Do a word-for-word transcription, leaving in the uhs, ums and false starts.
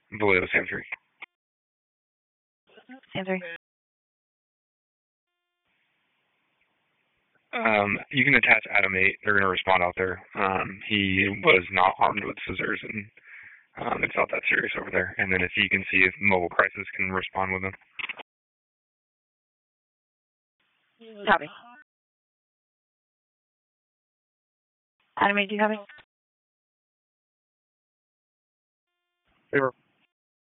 Vallejo, Sam three. Sam three. Um, you can attach Adam eight. They're going to respond out there. Um, he was not armed with scissors, and um, it's not that serious over there. And then if you can see if Mobile Crisis can respond with them. Copy. Adam eight, do you copy? Favor.